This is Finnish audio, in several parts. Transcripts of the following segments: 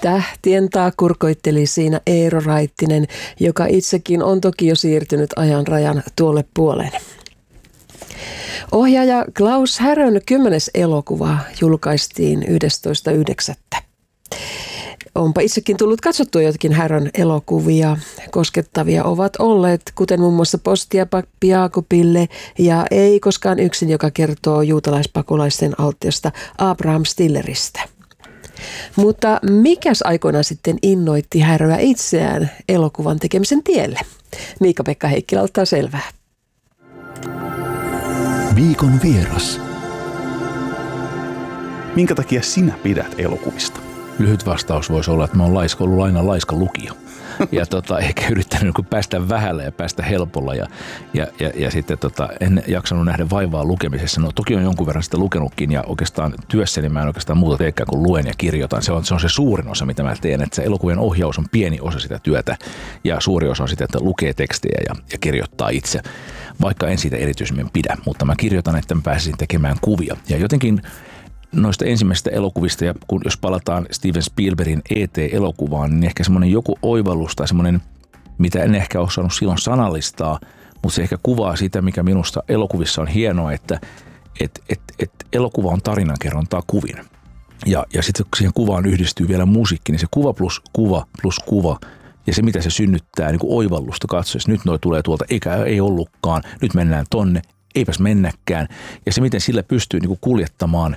Tähtien taa kurkoitteli siinä Eero Raittinen, joka itsekin on toki jo siirtynyt ajan rajan tuolle puoleen. Ohjaaja Klaus Härön 10. elokuva julkaistiin 11.9. Onpa itsekin tullut katsottua jotkin Härön elokuvia. Koskettavia ovat olleet, kuten muun muassa Postia pappi Jaakobille ja Ei koskaan yksin, joka kertoo juutalaispakolaisten autiosta Abraham Stilleristä. Mutta mikäs aikoinaan sitten innoitti Häröä itseään elokuvan tekemisen tielle? Miika-Pekka Heikkilä ottaa selvää. Viikon vieras. Minkä takia sinä pidät elokuvista? Lyhyt vastaus voisi olla, että mä oon ollut aina laiska lukija. Ja ehkä yrittänyt päästä vähällä ja päästä helpolla ja sitten en jaksanut nähdä vaivaa lukemisessa. No toki on jonkun verran sitä lukenutkin ja oikeastaan työssäni mä en oikeastaan muuta teekään kuin luen ja kirjoitan. Se on se suurin osa, mitä mä teen, että se elokuvien ohjaus on pieni osa sitä työtä ja suuri osa on sitä, että lukee tekstejä ja kirjoittaa itse. Vaikka en siitä erityisemmin pidä, mutta mä kirjoitan, että mä pääsisin tekemään kuvia. Ja jotenkin noista ensimmäisistä elokuvista, ja kun jos palataan Steven Spielbergin E.T.-elokuvaan, niin ehkä semmoinen joku oivallus tai semmoinen, mitä en ehkä osannut silloin sanallistaa, mutta se ehkä kuvaa sitä, mikä minusta elokuvissa on hienoa, että elokuva on tarinankerrontaa kuvin. Ja sitten kun siihen kuvaan yhdistyy vielä musiikki, niin se kuva plus kuva, ja se mitä se synnyttää niin kuin oivallusta katsoessa, nyt noi tulee tuolta, eikä ei ollutkaan, nyt mennään tonne, eipäs mennäkään. Ja se miten sillä pystyy niin kuin kuljettamaan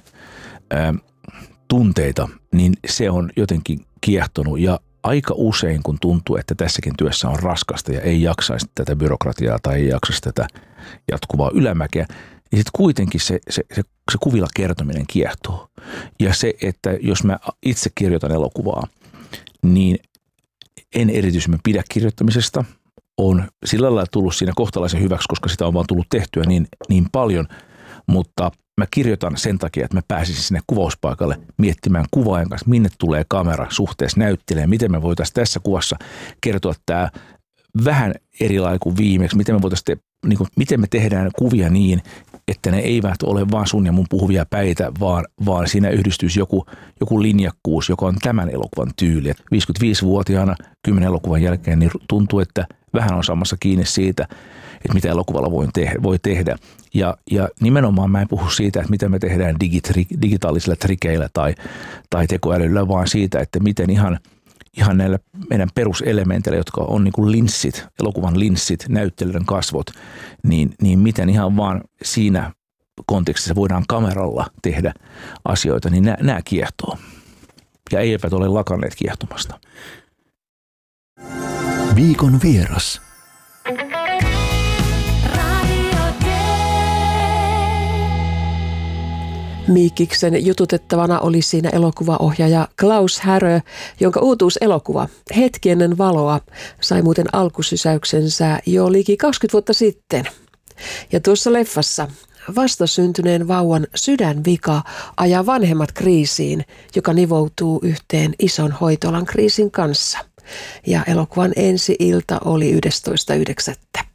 tunteita, niin se on jotenkin kiehtonut ja aika usein kun tuntuu, että tässäkin työssä on raskasta ja ei jaksaisi tätä byrokratiaa tai ei jaksaisi tätä jatkuvaa ylämäkeä, niin sitten kuitenkin se kuvilla kertominen kiehtoo. Ja se, että jos mä itse kirjoitan elokuvaa, niin en erityisemmin pidä kirjoittamisesta. On sillä lailla tullut siinä kohtalaisen hyväksi, koska sitä on vaan tullut tehtyä niin paljon, mutta mä kirjoitan sen takia, että mä pääsisin sinne kuvauspaikalle miettimään kuvaajan kanssa, minne tulee kamera suhteessa näyttelemään, miten me voitaisiin tässä kuvassa kertoa tämä vähän eri lailla kuin viimeksi, miten me tehdään kuvia niin, että ne eivät ole vaan sun ja mun puhuvia päitä, vaan siinä yhdistyisi joku linjakkuus, joka on tämän elokuvan tyyli. 55-vuotiaana 10 elokuvan jälkeen niin tuntuu, että vähän on samassa kiinni siitä, että mitä elokuvalla voi tehdä. Ja nimenomaan mä en puhu siitä, että mitä me tehdään digitaalisilla trikeillä tai tekoälyllä, vaan siitä, että miten ihan näillä meidän peruselementeillä, jotka on niin kuin linssit, elokuvan linssit, näyttelijöiden kasvot, niin miten ihan vaan siinä kontekstissa voidaan kameralla tehdä asioita, niin nämä kiehtoo. Ja eivät ole lakanneet kiehtomasta. Viikon vieras. Miikiksen jututettavana oli siinä elokuvaohjaaja Klaus Härö, jonka uutuuselokuva Hetki ennen valoa sai muuten alkusysäyksensä jo liki 20 vuotta sitten. Ja tuossa leffassa vastasyntyneen vauvan sydänvika ajaa vanhemmat kriisiin, joka nivoutuu yhteen ison hoitoalan kriisin kanssa. Ja elokuvan ensi-ilta oli 11.9.